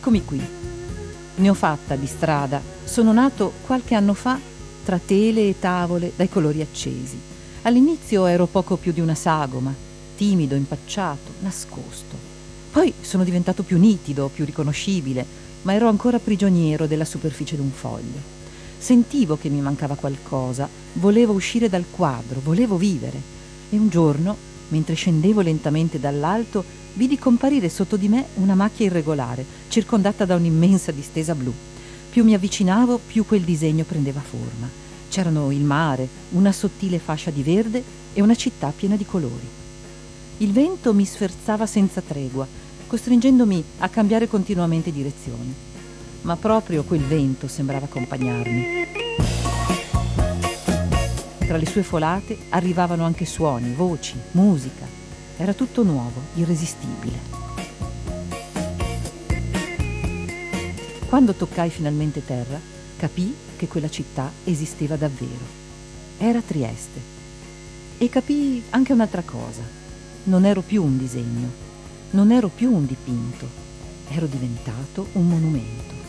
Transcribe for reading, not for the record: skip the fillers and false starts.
Eccomi qui. Ne ho fatta di strada. Sono nato qualche anno fa tra tele e tavole dai colori accesi. All'inizio ero poco più di una sagoma, timido, impacciato, nascosto. Poi sono diventato più nitido, più riconoscibile, ma ero ancora prigioniero della superficie d'un foglio. Sentivo che mi mancava qualcosa, volevo uscire dal quadro, volevo vivere. E un giorno, mentre scendevo lentamente dall'alto, vidi comparire sotto di me una macchia irregolare, circondata da un'immensa distesa blu. Più mi avvicinavo, più quel disegno prendeva forma. C'erano il mare, una sottile fascia di verde e una città piena di colori. Il vento mi sferzava senza tregua, costringendomi a cambiare continuamente direzione. Ma proprio quel vento sembrava accompagnarmi. Tra le sue folate arrivavano anche suoni, voci, musica. Era tutto nuovo, irresistibile. Quando toccai finalmente terra, capii che quella città esisteva davvero. Era Trieste. E capii anche un'altra cosa. Non ero più un disegno, non ero più un dipinto. Ero diventato un monumento.